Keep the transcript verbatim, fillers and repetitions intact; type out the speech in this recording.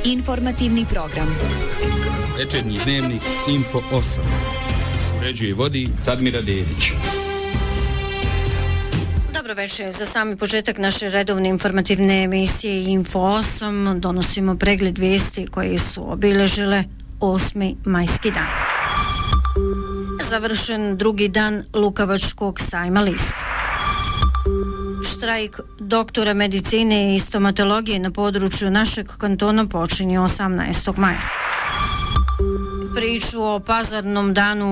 Informativni program. Večernji dnevnik Info osam. Uređuje i vodi Sadmira Dedić. Dobro večer, za sami početak naše redovne informativne emisije Info osam donosimo pregled vijesti koje su obilježile osmi majski dan. Završen drugi dan Lukavačkog sajma list. Štrajk doktora medicine i stomatologije na području našeg kantona počinje osamnaestog maja. Priču o pazarnom danu